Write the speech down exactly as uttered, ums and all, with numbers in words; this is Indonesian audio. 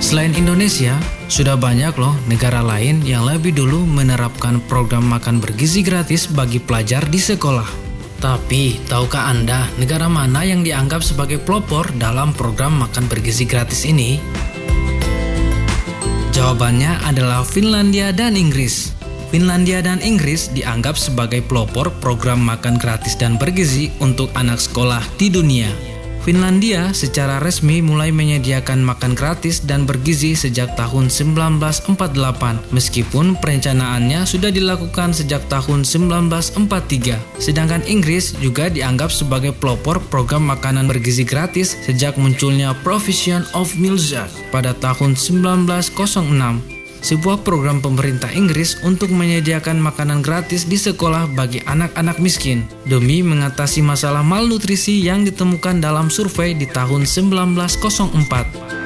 Selain Indonesia, sudah banyak loh negara lain yang lebih dulu menerapkan program makan bergizi gratis bagi pelajar di sekolah. Tapi, tahukah Anda negara mana yang dianggap sebagai pelopor dalam program makan bergizi gratis ini? Jawabannya adalah Finlandia dan Inggris. Finlandia dan Inggris dianggap sebagai pelopor program makan gratis dan bergizi untuk anak sekolah di dunia. Finlandia secara resmi mulai menyediakan makan gratis dan bergizi sejak tahun seribu sembilan ratus empat puluh delapan, meskipun perencanaannya sudah dilakukan sejak tahun seribu sembilan ratus empat puluh tiga. Sedangkan Inggris juga dianggap sebagai pelopor program makanan bergizi gratis sejak munculnya Provision of Milk pada tahun seribu sembilan ratus enam. Sebuah program pemerintah Inggris untuk menyediakan makanan gratis di sekolah bagi anak-anak miskin demi mengatasi masalah malnutrisi yang ditemukan dalam survei di tahun seribu sembilan ratus empat.